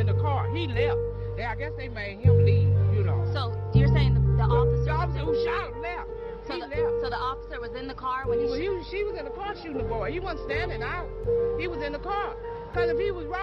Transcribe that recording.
in the car. He left. I guess they made him leave, you know. So you're saying the officer... The officer who shot him left. So He the, left. so the officer was in the car when he... She was in the car shooting the boy. He wasn't standing out. He was in the car. Because if he was wrong,